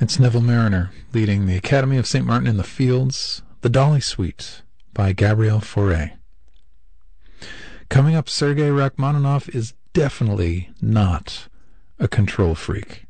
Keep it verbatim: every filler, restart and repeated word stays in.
It's Neville Mariner leading the Academy of Saint Martin in the Fields, the Dolly Suite by Gabriel Fauré. Coming up, Sergei Rachmaninoff is definitely not a control freak.